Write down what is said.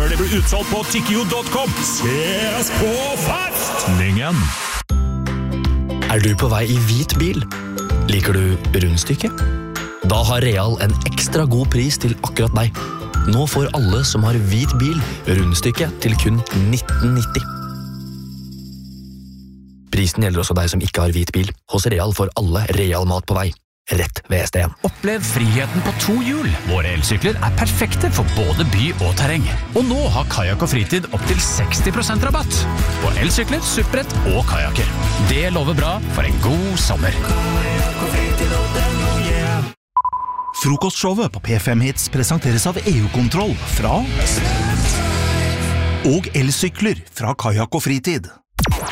før det blir utsolgt på tikkio.com. Ses på festningen! Er du på vei i hvit bil? Liker du rundstykke? Da har Real en ekstra god pris til akkurat deg. Nå får alle som har hvit bil rundstykke til kun 19,90. Prisen gjelder også deg som ikke har hvit bil. Hos Real får alle Real mat på vei. Rett ved ST1. Opplev friheten på 2 hjul. Våre elsykler er perfekte for både by og terreng. Og nå har Kajak og Fritid opp til 60% rabatt på elsykler, supprett og kajaker. Det lover bra for en god sommer. Frokostshowet på P5 Hits presenteres av EU-kontroll fra og elsykler fra Kajak og Fritid.